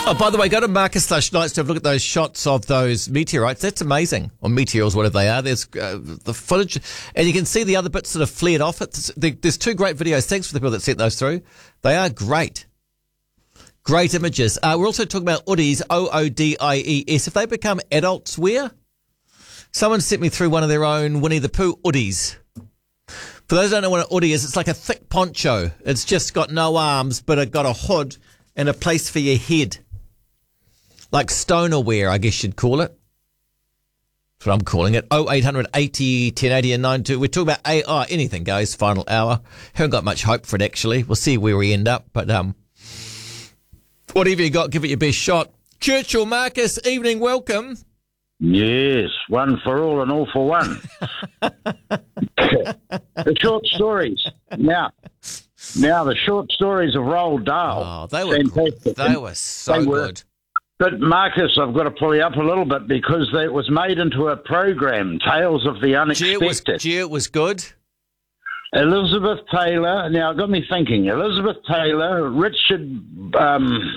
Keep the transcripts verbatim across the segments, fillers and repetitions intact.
Oh, by the way, go to Marcus slash Knights to have a look at those shots of those meteorites. That's amazing. Or meteors, whatever they are. There's uh, the footage, and you can see the other bits that have flared off it. There's two great videos. Thanks for the people that sent those through. They are great. Great images. Uh, we're also talking about Oodies, O O D I E S. If they become adults, where? Someone sent me through one of their own Winnie the Pooh Oodies. For those who don't know what an Oodie is, it's like a thick poncho. It's just got no arms, but it got a hood and a place for your head. Like stoner wear, I guess you'd call it. That's what I'm calling it. oh eight hundred eighty ten eighty and nine two. We're talking about A I. Anything goes, final hour. Haven't got much hope for it, actually. We'll see where we end up. But um, whatever you got, give it your best shot. Churchill, Marcus, evening, welcome. Yes, one for all and all for one. The short stories. Now, now the short stories of Roald Dahl. Oh, they were fantastic. They were so they were, good. But Marcus, I've got to pull you up a little bit because it was made into a program, Tales of the Unexpected. Gee, it was, gee, it was good. Elizabeth Taylor. Now, it got me thinking. Elizabeth Taylor, Richard. Um,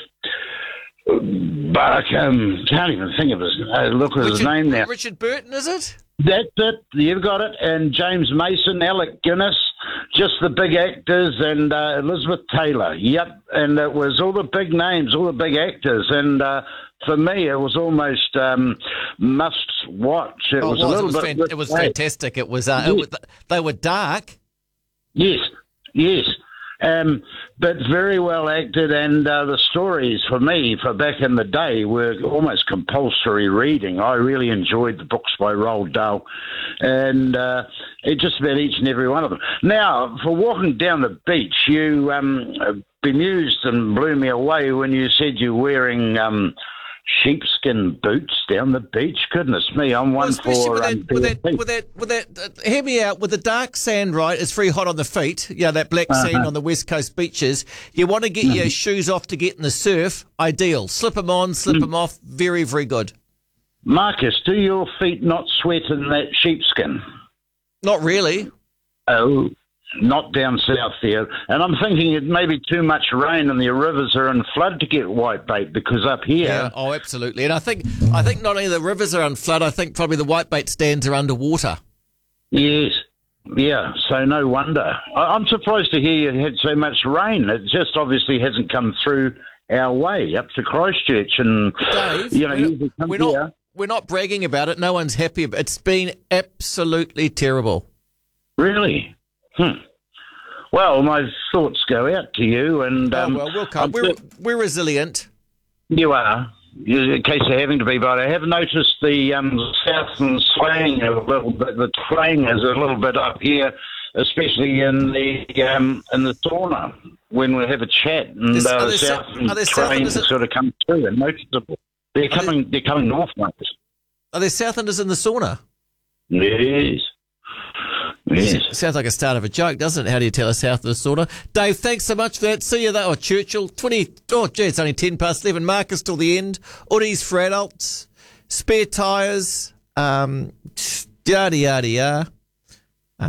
But um, can't even think of his uh, look at Richard, his name now. Richard Burton, is it? That's it. You've got it. And James Mason, Alec Guinness, just the big actors, and uh, Elizabeth Taylor. Yep. And it was all the big names, all the big actors. And uh, for me, it was almost um, must watch. It Oh, was, it was a little it was, bit. fan- it was fantastic. It was, uh, Yes. it was. They were dark. Yes. Yes. Um, but very well acted, and uh, the stories for me, for back in the day, were almost compulsory reading. I really enjoyed the books by Roald Dahl, and uh, it just about each and every one of them. Now, for walking down the beach, you um, bemused and blew me away when you said you're wearing um, sheepskin boots down the beach. Goodness me, I'm one Well, especially for with um, that, with that, with that, with that. Uh, hear me out. With the dark sand, right? It's very hot on the feet. Yeah, that black Uh-huh. sand on the west coast beaches. You want to get your shoes off to get in the surf. Ideal. Slip them on, slip them off. Very, very good. Marcus, do your feet not sweat in that sheepskin? Not really. Oh, not down south there. And I'm thinking it may be too much rain and the rivers are in flood to get whitebait, because up here... Yeah. Oh, absolutely. And I think I think not only the rivers are on flood. I think probably the whitebait stands are underwater. Yes. Yeah, so no wonder. I- I'm surprised to hear you had so much rain. It just obviously hasn't come through our way up to Christchurch. And, Dave, you know, we're, usually come we're here. not we're not bragging about it. No one's happy. But it's been absolutely terrible. Really? Hmm. Well, my thoughts go out to you. And um, oh well, we'll come. I'm We're th- we're resilient. You are. In case of having to be, but I have noticed the um, southern slang a little bit. The twang is a little bit up here, especially in the um, in the sauna when we have a chat, and There's- uh, are the there sou- southern are there twang southerners- sort of come through and noticeable. They're coming. They're coming north, mate. Are there Southlanders in the sauna? Yes. Yes. Sounds like a start of a joke, doesn't it? How do you tell a Southlander sauna? Dave, thanks so much for that. See you there. Oh, Churchill, twenty. Oh, gee, it's only ten past eleven. Marcus till the end. Oodies for adults. Spare tyres. Um, yada, yada, yada.